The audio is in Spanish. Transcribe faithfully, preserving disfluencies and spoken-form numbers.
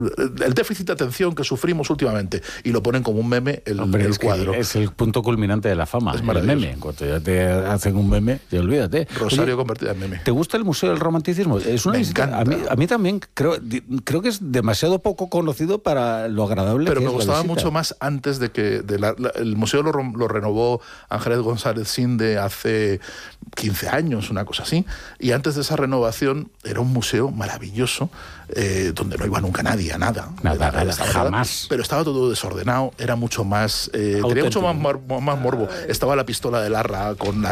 el déficit de atención que sufrimos últimamente, y lo ponen como un meme el, Hombre, el es cuadro. Es el punto culminante de la fama, Es el meme. Cuando ya te hacen un meme, te olvídate. Rosario Oye, convertida en meme. ¿te gusta el Museo del Romanticismo? Es una Me visita- encanta. A mí, a mí también creo, creo que es demasiado poco conocido para lo agradable Pero que me es la gustaba visita. mucho más antes de que... De la, la, el museo lo, lo renovó Ángeles González Sinde hace quince años, una cosa así, y antes de esa renovación era un museo maravilloso, eh, donde no iba nunca nadie a nada. Nada, Era- nada, estaba- jamás. Pero estaba todo desordenado, era mucho más... Eh, tenía mucho más, mor- más morbo. Estaba la pistola de Larra con la